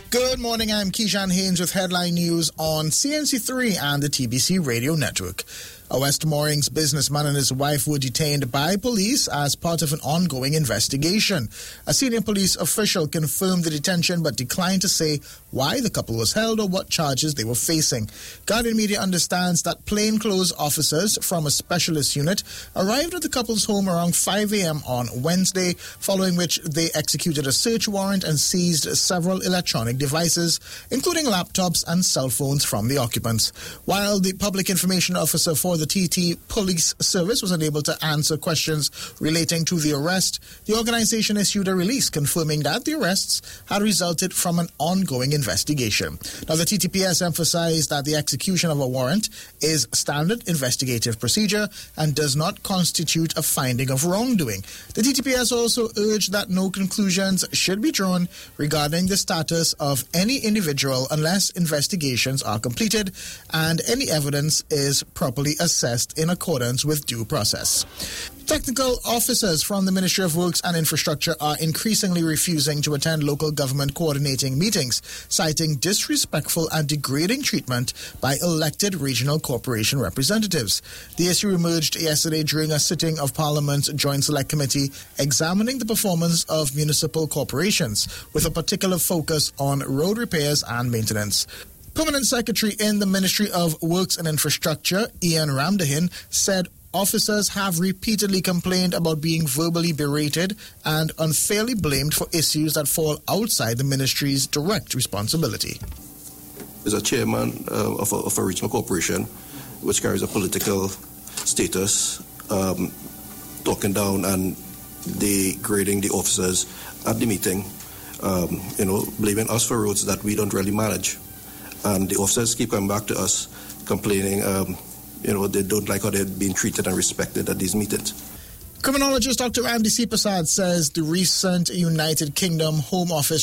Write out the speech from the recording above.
Good morning, I'm Keyshawn Haynes with headline news on CNC3 and the TBC radio network. A West Moorings businessman and his wife were detained by police as part of an ongoing investigation. A senior police official confirmed the detention but declined to say why the couple was held or what charges they were facing. Guardian Media understands that plainclothes officers from a specialist unit arrived at the couple's home around 5 a.m. on Wednesday, following which they executed a search warrant and seized several electronic devices, including laptops and cell phones from the occupants. While the public information officer for the TT Police Service was unable to answer questions relating to the arrest, the organization issued a release confirming that the arrests had resulted from an ongoing investigation. Now, the TTPS emphasized that the execution of a warrant is standard investigative procedure and does not constitute a finding of wrongdoing. The TTPS also urged that no conclusions should be drawn regarding the status of any individual unless investigations are completed and any evidence is properly assessed in accordance with due process. Technical officers from the Ministry of Works and Infrastructure are increasingly refusing to attend local government coordinating meetings, citing disrespectful and degrading treatment by elected regional corporation representatives. The issue emerged yesterday during a sitting of Parliament's Joint Select Committee examining the performance of municipal corporations, with a particular focus on road repairs and maintenance. Permanent Secretary in the Ministry of Works and Infrastructure, Ian Ramdahin, said officers have repeatedly complained about being verbally berated and unfairly blamed for issues that fall outside the ministry's direct responsibility. As a chairman of a regional corporation which carries a political status, talking down and degrading the officers at the meeting, blaming us for roads that we don't really manage. And the officers keep coming back to us complaining they don't like how they're being treated and respected at these meetings. Criminologist Dr. Andy C. Prasad says the recent United Kingdom Home Office